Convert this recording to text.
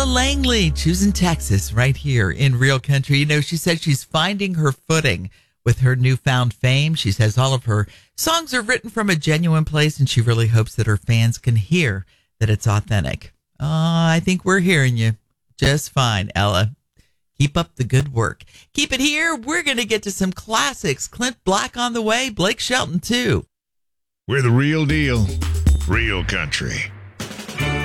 Langley, choosing Texas right here in Real Country. You know, she said she's finding her footing with her newfound fame. She says all of her songs are written from a genuine place, and she really hopes that her fans can hear that it's authentic. I think we're hearing you just fine, Ella. Keep up the good work. Keep it here. We're going to get to some classics. Clint Black on the way. Blake Shelton, too. We're the real deal. Real Country.